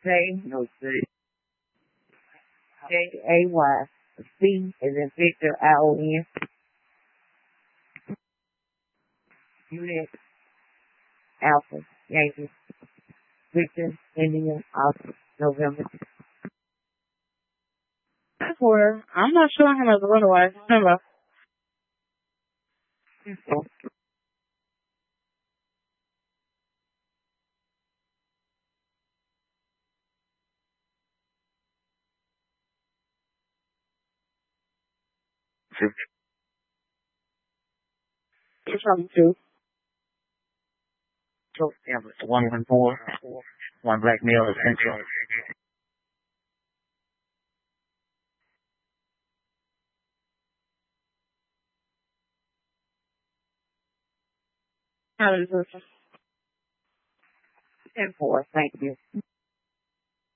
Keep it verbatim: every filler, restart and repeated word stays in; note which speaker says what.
Speaker 1: J, no C. J A Y. C is in Victor, I O N. Unit, Alpha, Yankee. Victor, Indian, Alpha, November.
Speaker 2: That's where I'm not showing him as a runaway. Remember.
Speaker 1: Info.
Speaker 2: It's from two.
Speaker 1: So, yeah, but one one four. One black male essential.
Speaker 2: How is this?
Speaker 1: Ten four. Thank you.